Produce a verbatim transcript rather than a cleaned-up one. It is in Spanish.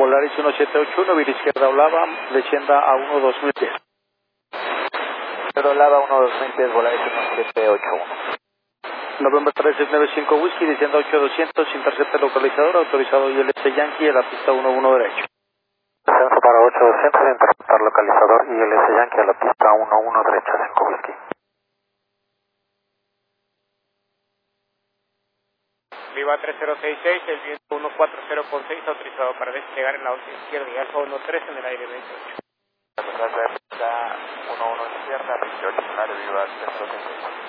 Volaris uno siete ocho uno, vía izquierda Olava, descienda a uno dos mil pies. Pero Lava uno dos mil pies, Volaris uno siete ocho uno. November tres seis nueve cinco Whisky, descienda ocho doscientos, intercepta el localizador, autorizado I L S Yankee a la pista uno uno derecho. Descenso para ocho doscientos, interceptar localizador I L S Yankee a la pista uno uno derecha, cinco Whisky. Viva tres cero seis seis, el viento uno cuatro cero con seis, autorizado para despegar en la once izquierda y Alfa uno tres en el aire veintiocho. Pista uno uno izquierda, veintiocho, Viva tres cero seis seis.